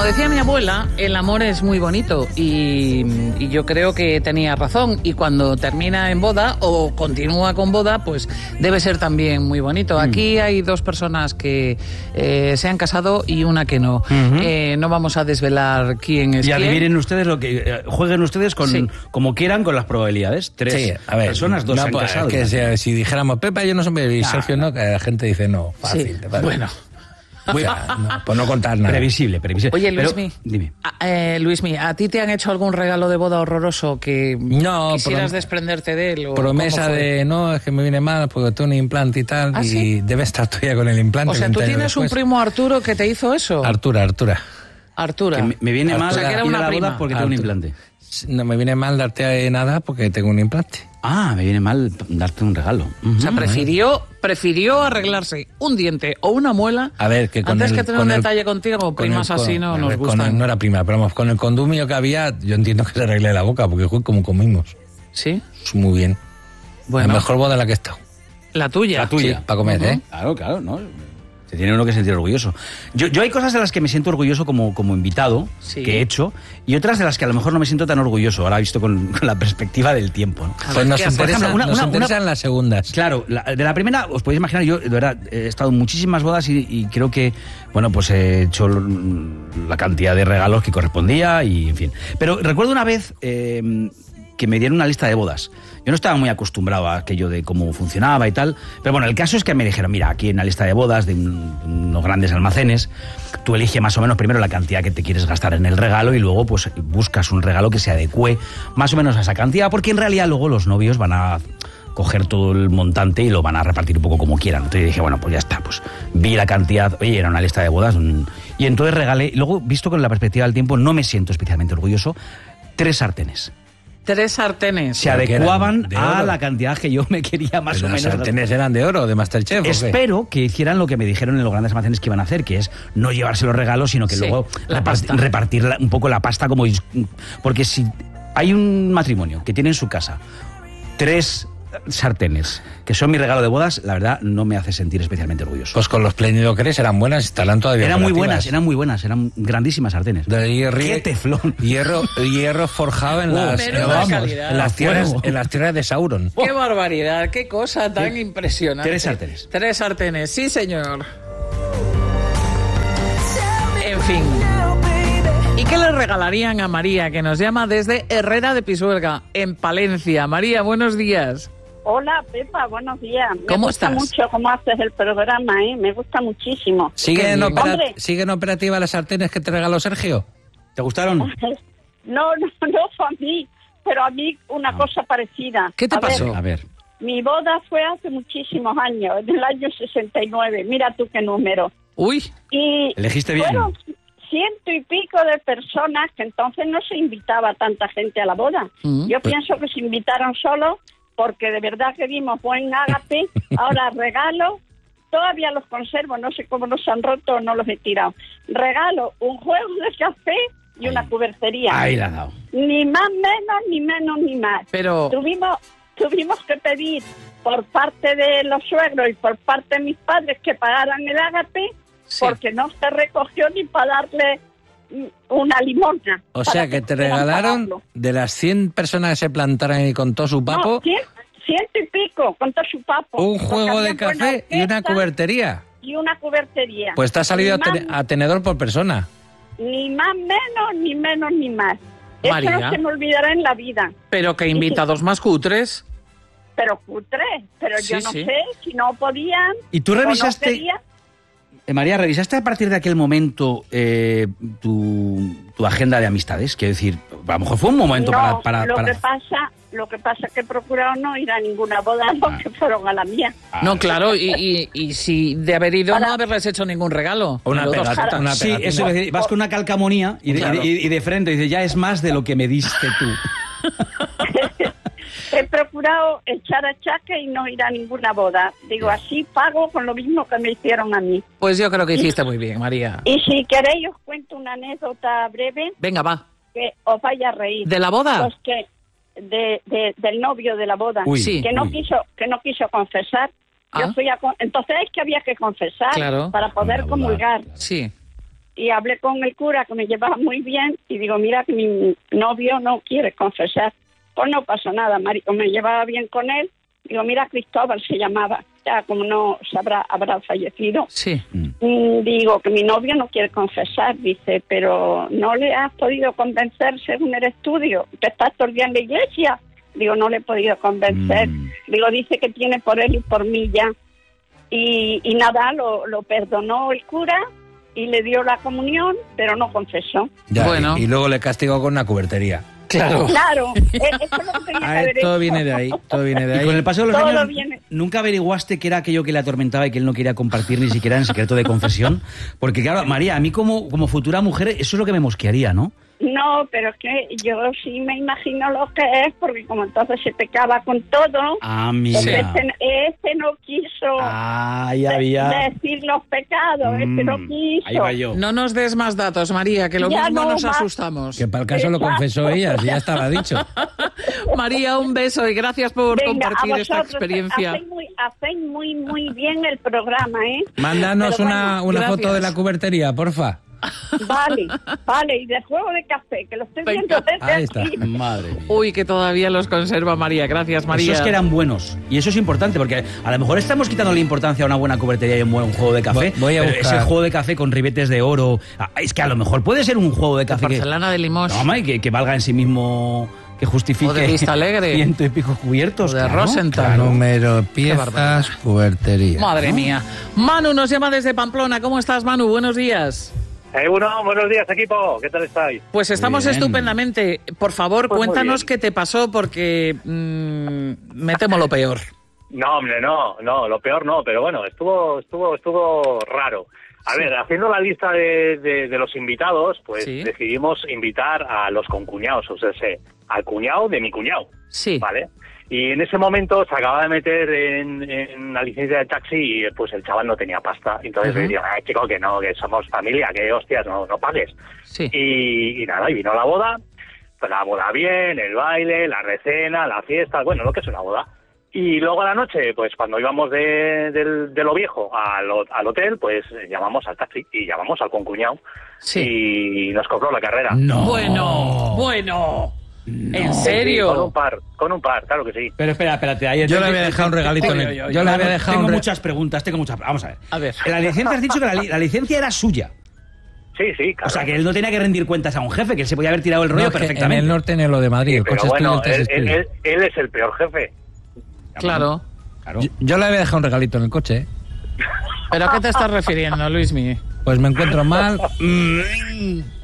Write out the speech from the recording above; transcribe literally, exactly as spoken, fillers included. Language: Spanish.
decía mi abuela, el amor es muy bonito y, y yo creo que tenía razón. Y cuando termina en boda o continúa con boda, pues debe ser también muy bonito. Aquí hay dos personas que eh, se han casado y una que no. Uh-huh. Eh, no vamos a desvelar quién es y quién. Y adivinen ustedes lo que... Eh, jueguen ustedes con sí. como quieran con las probabilidades. Tres sí, a ver, personas, dos no, se han pues, casado. Que si, si dijéramos Pepa, yo no soy y nah, Sergio no, que la gente dice no, fácil. Sí, bueno... O sea, no, pues no contar nada. Previsible, previsible. Oye, Luismi, Pero, dime. Eh, Luismi, ¿a ti te han hecho algún regalo de boda horroroso que no, quisieras prom- desprenderte de él? O promesa de, no, es que me viene mal porque tengo un implante y tal, ¿Ah, y sí? debe estar todavía con el implante. O sea, ¿tú tienes después. un primo Arturo que te hizo eso? Artura, Artura. Artura. Que me, me viene Artura. mal o sea, que era ir una a la prima. boda porque Artura. tengo un implante. No me viene mal darte nada porque tengo un implante. Ah, me viene mal darte un regalo. Uh-huh. O sea, prefirió, prefirió arreglarse un diente o una muela a ver, que con antes el, que tener con un el, detalle contigo. Primas el, así no con, nos ver, gustan. El, no era prima, pero vamos, con el condumio que había, yo entiendo que se arregle la boca, porque fue como comimos. ¿Sí? Pues muy bien. Bueno. La mejor boda en la que he estado. ¿La tuya? La tuya. Sí, para comer, uh-huh. ¿eh? Claro, claro, ¿no? Se tiene uno que sentir orgulloso. Yo, yo hay cosas de las que me siento orgulloso como, como invitado, sí. que he hecho, y otras de las que a lo mejor no me siento tan orgulloso, ahora visto con, con la perspectiva del tiempo, ¿no? Pues nos, interesa, ejemplo, una, nos una, interesan una, las segundas. Claro, la, de la primera, os podéis imaginar, yo de verdad he estado en muchísimas bodas y, y creo que, bueno, pues he hecho la cantidad de regalos que correspondía y, en fin. Pero recuerdo una vez eh, que me dieron una lista de bodas. Yo no estaba muy acostumbrado a aquello de cómo funcionaba y tal, pero bueno, el caso es que me dijeron, mira, aquí hay una lista de bodas de un, unos grandes almacenes, tú eliges más o menos primero la cantidad que te quieres gastar en el regalo y luego pues buscas un regalo que se adecue más o menos a esa cantidad, porque en realidad luego los novios van a coger todo el montante y lo van a repartir un poco como quieran. Entonces dije, bueno, pues ya está, pues vi la cantidad, oye, era una lista de bodas, un, y entonces regalé, luego, visto con la perspectiva del tiempo, no me siento especialmente orgulloso, tres sartenes. Tres sartenes. Se adecuaban a la cantidad que yo me quería más Pero o menos. ¿Las sartenes eran de oro, de Masterchef? Espero ¿o qué? que hicieran lo que me dijeron en los grandes almacenes que iban a hacer, que es no llevarse los regalos, sino que sí, luego la repart- pasta. repartir la, un poco la pasta como... Porque si hay un matrimonio que tiene en su casa tres sartenes, que son mi regalo de bodas, la verdad no me hace sentir especialmente orgulloso. Pues con los Plenidocres eran buenas, estarán todavía Eran muy operativas. buenas, eran muy buenas, eran grandísimas sartenes. De hierro, ¡Qué teflón! Hierro, hierro forjado en, Oh, las, menuda vamos, calidad. en, las tierras, Fuego. en las tierras de Sauron. ¡Qué barbaridad! ¡Qué cosa tan ¿Qué? impresionante! Tres sartenes. Tres sartenes, sí, señor. En fin. ¿Y qué le regalarían a María, que nos llama desde Herrera de Pisuerga, en Palencia? María, buenos días. Hola, Pepa, buenos días. Me ¿Cómo gusta estás? mucho cómo haces el programa, ¿eh? Me gusta muchísimo. ¿Siguen, bien. opera- Hombre. ¿Siguen operativas las sartenes que te regaló Sergio? ¿Te gustaron? No, no, no fue a mí, pero a mí una Ah. cosa parecida. ¿Qué te A ver, pasó? A ver. mi boda fue hace muchísimos años, en el año sesenta y nueve. Mira tú qué número. Uy, Y Elegiste bien. fueron ciento y pico de personas, que entonces no se invitaba a tanta gente a la boda. Mm. Yo pienso que se invitaron solo porque de verdad que dimos buen ágape. Ahora regalo, todavía los conservo, no sé cómo los han roto o no los he tirado. Regalo un juego de café y una cubertería. Ahí la has dado. Ni más menos, ni menos, ni más. pero... Tuvimos, tuvimos que pedir por parte de los suegros y por parte de mis padres que pagaran el ágape, Sí. porque no se recogió ni para darle mm, una limosna. O para sea, que te pudieran regalaron pagarlo. de las cien personas que se plantaron y con todo su papo, No, cien, ciento y pico, con todo su papo. un Porque juego de había buena café y una orquesta cubertería. Y una cubertería. Pues te ha salido Ni a, ten- más- a tenedor por persona. Ni más menos, ni menos, ni más. Eso María. no se me olvidará en la vida. Pero que invitados más cutres. Pero cutre, pero Sí, yo no sí. sé si no podían. ¿Y tú o no revisaste, querían. eh, María, revisaste a partir de aquel momento eh, tu, tu agenda de amistades? Quiero decir, a lo mejor fue un momento No, para... para, lo para- que pasa, lo que pasa es que he procurado no ir a ninguna boda, no que fueron a la mía. Ah, No, claro, y, y, y si de haber ido Para- no haberles hecho ningún regalo. Una Menudos pegata, jatas. una Sí, pegatina. eso es decir, vas con una calcamonía y de, Claro. y, y de frente dices, ya es más de lo que me diste tú. He procurado echar achaque y no ir a ninguna boda. Digo, así pago con lo mismo que me hicieron a mí. Pues yo creo que hiciste muy bien, María. Y si queréis os cuento una anécdota breve Venga, va. que os vaya a reír. ¿De la boda? Pues que de, de- del novio de la boda, Uy, Sí. que no uy. quiso que no quiso confesar. Yo Ah. fui a con- entonces es que había que confesar Claro. para poder Una boda. comulgar. Sí. y hablé con el cura, que me llevaba muy bien, y digo, mira que mi novio no quiere confesar. Pues no pasa nada, marico, me llevaba bien con él. Digo, mira, Cristóbal se llamaba, ya como no sabrá, habrá fallecido. Sí. Mm, Digo que mi novio no quiere confesar, dice, pero no le has podido convencer según el estudio, que estás todo el día en la iglesia. Digo, no le he podido convencer. Mm. Digo, dice que tiene por él y por mí ya. Y, y nada, lo, lo perdonó el cura y le dio la comunión, pero no confesó. Ya, Bueno. y, y luego le castigó con una cubertería. Claro. Claro, eh, eso es lo que tenía que Ah, haber todo hecho. viene de ahí, todo viene de Y ahí. con el paso de los Todo años, viene. ¿nunca averiguaste qué era aquello que le atormentaba y que él no quería compartir ni siquiera en secreto de confesión? Porque claro, María, a mí como, como futura mujer, eso es lo que me mosquearía, ¿no? No, pero es que yo sí me imagino lo que es, porque como entonces se pecaba con todo, Ah, porque mira. este, este no quiso Ah, ya de- había... decir los pecados, este no Mm, quiso. ahí va yo. No nos des más datos, María, que lo Ya mismo no nos más. asustamos. Que para el caso lo confesó ella, si ya estaba dicho. María, un beso y gracias por Venga, compartir a esta vosotros, experiencia. Hacéis muy, hacéis muy, muy bien el programa, ¿eh? Mándanos Pero una, bueno, una gracias. foto de la cubertería, porfa. Vale, vale, y de juego de café, que lo estoy Venga, viendo desde ahí está. aquí. Madre mía. Uy, que todavía los conserva María. Gracias, María. Esos que eran buenos. Y eso es importante, porque a lo mejor estamos quitando la importancia a una buena cubertería y un buen juego de café. Voy- voy a pero buscar. ese juego de café con ribetes de oro... ah, Es que a lo mejor puede ser un juego de café que... Porcelana de Limos. No, hombre, que, que valga en sí mismo... Que justifique... O de Vista Alegre. Ciento y pico cubiertos. O de claro, Rosenthal. claro. Número, barbaridad. piezas, cubertería. Madre mía. Manu nos llama desde Pamplona. ¿Cómo estás, Manu? Buenos días. Eh, bueno, buenos días, equipo. ¿Qué tal estáis? Pues estamos bien. estupendamente. Por favor, Pues muy cuéntanos bien. qué te pasó, porque mm, me temo lo peor. No, hombre, no, no, lo peor no, pero bueno, estuvo, estuvo, estuvo raro. A Sí. ver, haciendo la lista de, de, de los invitados, pues Sí. decidimos invitar a los concuñados, o sea, sé, al cuñado de mi cuñado, Sí. ¿vale? Y en ese momento se acaba de meter en, en la licencia de taxi y pues el chaval no tenía pasta. Entonces Ujú. le digo, ay, chico, que no, que somos familia, que hostias, no, no pagues. Sí. Y, y nada, y vino la boda, pues la boda bien, el baile, la recena, la fiesta, bueno, lo que es una boda. Y luego a la noche, pues cuando íbamos de, del- de lo viejo al, ho- al hotel, pues llamamos al taxi y llamamos al concuñado Sí. y nos cobró la carrera. No. Bueno, bueno. ¿En Sí, serio? con un par, con un par, claro que sí. Pero espera, espérate. Ahí Yo le había dejado un regalito en el- yo le había dejado Tengo un re- muchas preguntas, tengo muchas... Vamos a ver. A ver. La licencia, has dicho que la, li- la licencia era suya. Sí, sí, claro. O sea, que él no tenía que rendir cuentas a un jefe, que él se podía haber tirado el rollo No, que perfectamente. En el norte, en lo de Madrid, Sí, el pero coche bueno, estudiante es él, él- estudio. él- él es el peor jefe. Claro. Claro. Yo, yo le había dejado un regalito en el coche, ¿eh? ¿Pero a qué te estás refiriendo, Luismi? Pues me encuentro mal. Mm,